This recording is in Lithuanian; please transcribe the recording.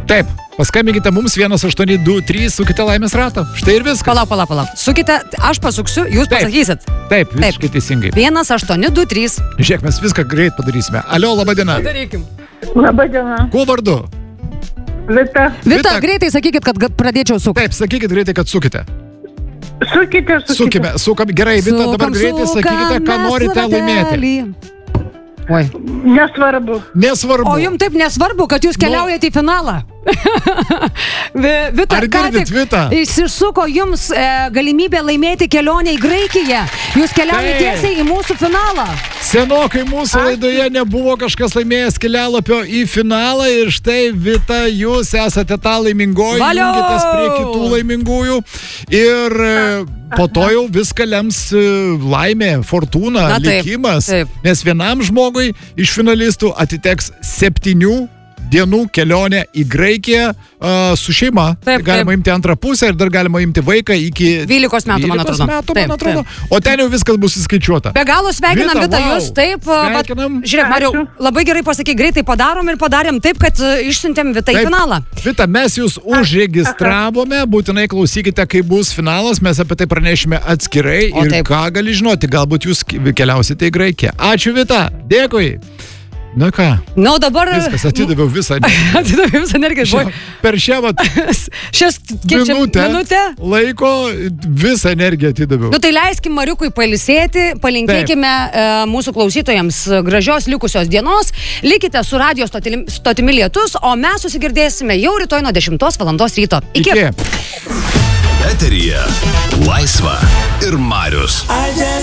Taip, paskambinkite mums 1823, sukite laimės ratą. Štai ir viskas. Palauk. Sukite, aš pasuksiu, jūs pasakysit. Taip, visiškai teisingai. 1823. Žiūrėk, mes viską greit padarysime. Alio, laba diena. Darykim. Labą dieną. Kuo vardu? Vita. Vita, greitai sakykit, kad pradėčiau sukti. Taip, sakykit greitai, kad sukite. Sukime. Gerai, Vita, dabar greitai sakykite, ką norite laimėti. Oi. Nesvarbu. O jums taip nesvarbu, kad jūs keliaujate į finalą? Vita, Ar girdit, Vita? Išsisuko jums galimybė laimėti kelionę į Graikiją. Jūs keliaujate tiesiai į mūsų finalą. Senokai mūsų laidoje nebuvo kažkas laimėjęs kelialapio į finalą ir štai, Vita, jūs esate tą laimingoji, jungitės prie kitų laimingųjų ir po to jau viską lems laimė, fortūna, likimas, nes vienam žmogui iš finalistų atiteks 7 dienų kelionė į Graikiją su šeima. Galima imti antrą pusę ir dar galima imti vaiką iki 12 metų, man atrodo. O ten jau viskas bus įskaičiuota. Be galo sveikinam, Vita, jūs taip. Žiūrėk, Mariau, labai gerai pasakai, greitai padarom ir padarėm taip, kad išsiuntėm Vitą į finalą. Vita, mes jūs užregistravome, būtinai klausykite, kai bus finalas, mes apie tai pranešime atskirai ir ką gali žinoti, galbūt jūs keliausite į Graikiją. Ačiū, Vita, dėkui. Na ką? Na, dabar... Viskas, atidaviau visą energiją. Atidaviau visą energiją. Per šią minutę laiko visą energiją atidaviau. Nu, tai leiskim Mariukui pailsėti, palinkėkime mūsų klausytojams gražios likusios dienos, likite su radio stotimi Lietus, o mes susigirdėsime jau rytoj nuo 10 valandos ryto. Iki. Eteryje Laisva ir Marius.